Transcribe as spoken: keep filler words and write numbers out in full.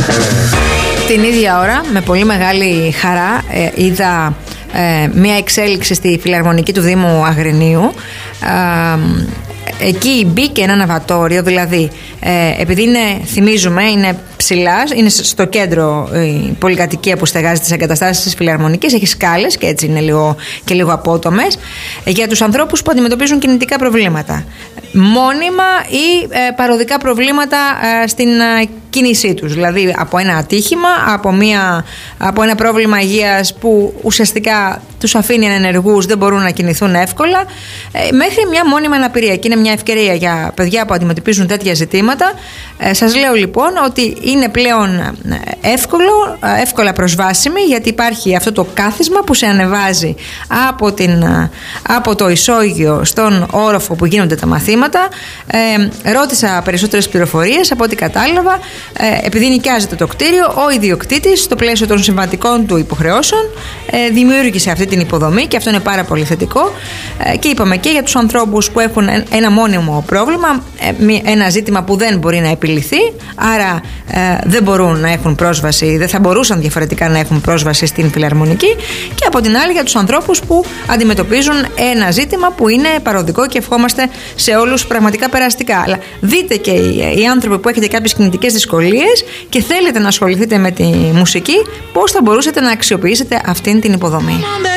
Την ίδια ώρα, με πολύ μεγάλη χαρά, ε, είδα ε, μια εξέλιξη στη Φιλαρμονική του Δήμου Αγρινίου. Ε, εκεί μπήκε ένα ναυατόριο, δηλαδή ε, επειδή είναι, θυμίζουμε, είναι ψηλά, είναι στο κέντρο η πολυκατοικία που στεγάζει τις εγκαταστάσεις της Φιλαρμονικής, έχει σκάλες και έτσι είναι λίγο, και λίγο απότομες, για τους ανθρώπους που αντιμετωπίζουν κινητικά προβλήματα, μόνιμα ή ε, παροδικά προβλήματα ε, στην ε, κίνησή τους, δηλαδή από ένα ατύχημα, από, μια, από ένα πρόβλημα υγείας που ουσιαστικά τους αφήνει ανενεργούς, δεν μπορούν να κινηθούν εύκολα, ε, μέχρι μια μόνιμη αναπηρία. Και είναι μια ευκαιρία για παιδιά που αντιμετωπίζουν τέτοια ζητήματα. Ε, σας λέω λοιπόν ότι είναι πλέον εύκολο, εύκολα προσβάσιμη, γιατί υπάρχει αυτό το κάθισμα που σε ανεβάζει από, την, από το ισόγειο στον όροφο που γίνονται τα μαθήματα. Ε, ρώτησα περισσότερες πληροφορίες, από ό,τι κατάλαβα, ε, επειδή νοικιάζεται το κτίριο, ο ιδιοκτήτης στο πλαίσιο των συμβατικών του υποχρεώσεων ε, δημιούργησε αυτή την υποδομή, και αυτό είναι πάρα πολύ θετικό. Ε, και είπαμε και για τους ανθρώπους που έχουν ένα μόνιμο πρόβλημα, ε, ένα ζήτημα που δεν μπορεί να επιληθεί, άρα ε, δεν μπορούν να έχουν πρόσβαση, δεν θα μπορούσαν διαφορετικά να έχουν πρόσβαση στην Φιλαρμονική, και από την άλλη για τους ανθρώπους που αντιμετωπίζουν ένα ζήτημα που είναι παροδικό και ευχόμαστε σε όλους πραγματικά περαστικά. Αλλά δείτε και οι, οι άνθρωποι που έχετε κάποιες κινητικές δυσκολίες και θέλετε να ασχοληθείτε με τη μουσική, πώς θα μπορούσατε να αξιοποιήσετε αυτήν την υποδομή.